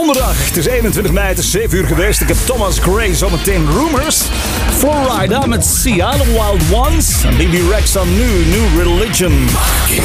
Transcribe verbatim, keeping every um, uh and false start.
donderdag. Het is eenentwintig mei, het is zeven uur geweest. Ik heb Thomas Gray, zometeen Rumors. Florida met Sia, The Wild Ones. En B B Rex aan nu, New Religion.